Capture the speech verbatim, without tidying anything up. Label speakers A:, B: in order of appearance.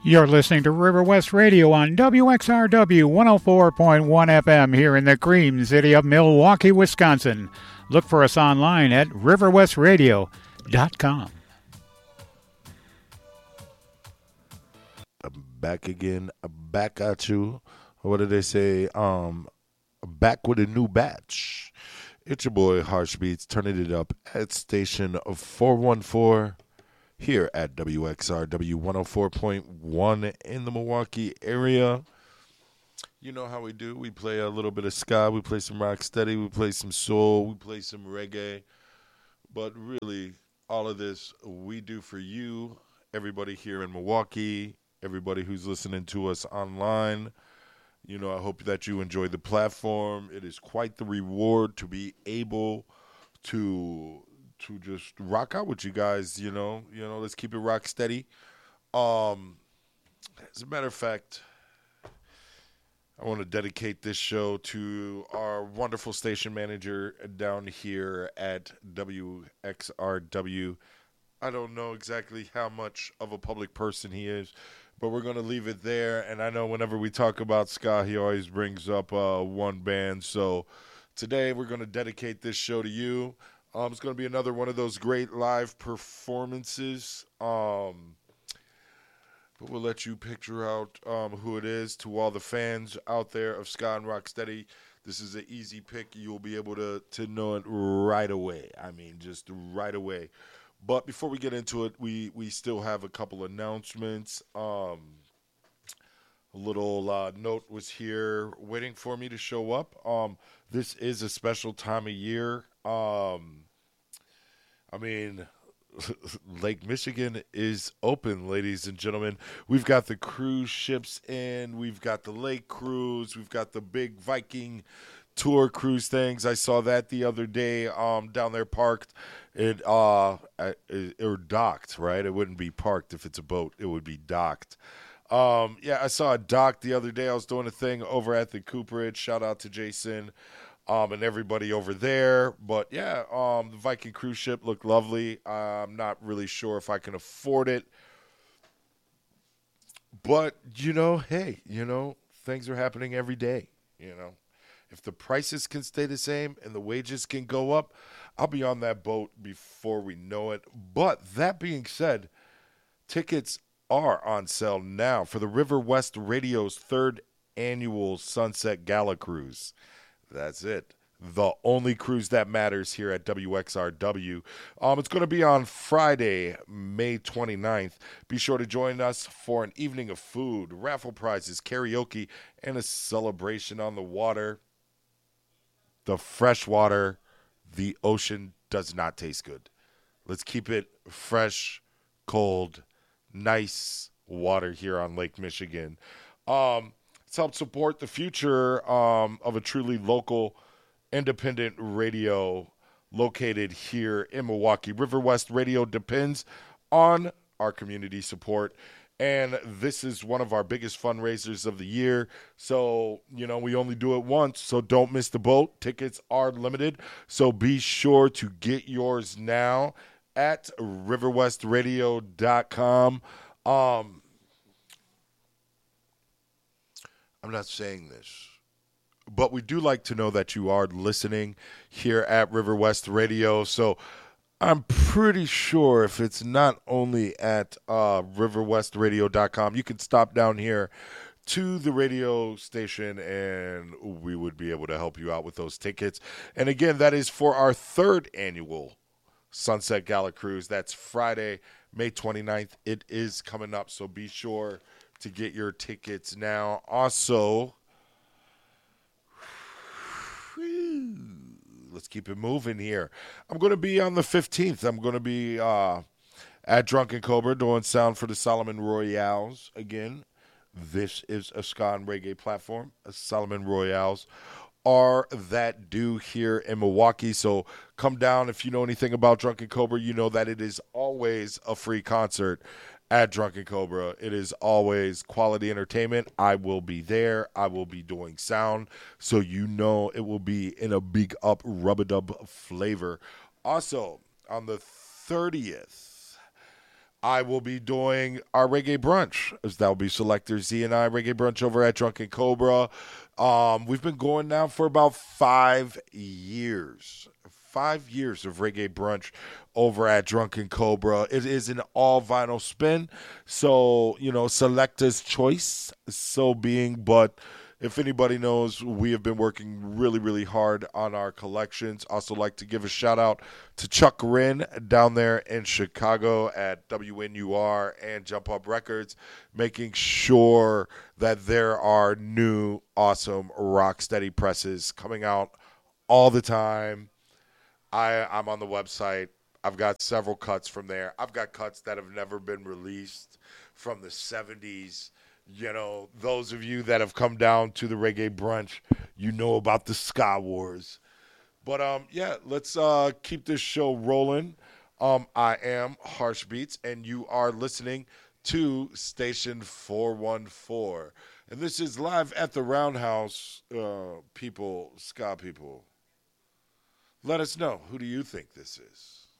A: You're listening to River West Radio on W X R W one oh four point one F M here in the Green City of Milwaukee, Wisconsin. Look for us online at river west radio dot com.
B: I'm back again, back at you. What did they say? Um, back with a new batch. It's your boy Harsh Beats, turning it up at station four one four. Here at W X R W one oh four point one in the Milwaukee area. You know how we do. We play a little bit of ska, we play some rock steady, we play some soul, we play some reggae. But really, all of this we do for you, everybody here in Milwaukee, everybody who's listening to us online. You know, I hope that you enjoy the platform. It is quite the reward to be able to... to just rock out with you guys, you know, you know, let's keep it rock steady. Um, as a matter of fact, I want to dedicate this show to our wonderful station manager down here at W X R W. I don't know exactly how much of a public person he is, but we're going to leave it there. And I know whenever we talk about ska, he always brings up uh, one band. So today we're going to dedicate this show to you. Um, it's going to be another one of those great live performances. Um, but we'll let you picture out um, who it is. To all the fans out there of ska and rocksteady, this is an easy pick. You'll be able to, to know it right away. I mean, just right away. But before we get into it, we, we still have a couple announcements. Um, a little uh, note was here waiting for me to show up. Um, this is a special time of year. Um, I mean, Lake Michigan is open, ladies and gentlemen. We've got the cruise ships in. We've got the lake cruise. We've got the big Viking tour cruise things. I saw that the other day um, down there parked. It, uh, it, or docked, right? It wouldn't be parked if it's a boat. It would be docked. Um, yeah, I saw a dock the other day. I was doing a thing over at the Cooperage. Shout out to Jason. Um, and everybody over there. But, yeah, um, the Viking cruise ship looked lovely. I'm not really sure if I can afford it. But, you know, hey, you know, things are happening every day, you know. If the prices can stay the same and the wages can go up, I'll be on that boat before we know it. But that being said, tickets are on sale now for the River West Radio's third annual Sunset Gala Cruise. That's it. The only cruise that matters here at W X R W. Um, it's going to be on Friday, May twenty-ninth. Be sure to join us for an evening of food, raffle prizes, karaoke, and a celebration on the water. The fresh water, the ocean does not taste good. Let's keep it fresh, cold, nice water here on Lake Michigan. Um... Help support the future um, of a truly local, independent radio located here in Milwaukee. River West Radio depends on our community support, and this is one of our biggest fundraisers of the year. So, you know, we only do it once, so don't miss the boat. Tickets are limited, so be sure to get yours now at river west radio dot com. Um, I'm not saying this, but we do like to know that you are listening here at River West Radio. So I'm pretty sure if it's not only at uh, river west radio dot com, you can stop down here to the radio station and we would be able to help you out with those tickets. And again, that is for our third annual Sunset Gala Cruise. That's Friday, May twenty-ninth. It is coming up, so be sure to get your tickets now. Also, let's keep it moving here. I'm going to be on the fifteenth. I'm going to be uh, at Drunken Cobra doing sound for the Solomon Royales again. This is a ska and reggae platform. Solomon Royales are that do here in Milwaukee. So come down. If you know anything about Drunken Cobra, you know that it is always a free concert at Drunken Cobra. It is always quality entertainment. I will be there. I will be doing sound. So you know it will be in a big up rub-a-dub flavor. Also, on the thirtieth, I will be doing our reggae brunch. That will be Selector Z and I reggae brunch over at Drunken Cobra. Um, we've been going now for about five years. Five years of reggae brunch over at Drunken Cobra. It is an all vinyl spin, so you know, Selector's choice. So being, but if anybody knows, we have been working really, really hard on our collections. Also, like to give a shout out to Chuck Wren down there in Chicago at W N U R and Jump Up Records, making sure that there are new, awesome Rocksteady presses coming out all the time. I, I'm on the website. I've got several cuts from there. I've got cuts that have never been released from the seventies. You know, those of you that have come down to the reggae brunch, you know about the Ska Wars. But, um, yeah, let's uh, keep this show rolling. Um, I am Harsh Beats, and you are listening to Station four one four. And this is live at the Roundhouse. Uh, people, Ska people, let us know. Who do you think this is?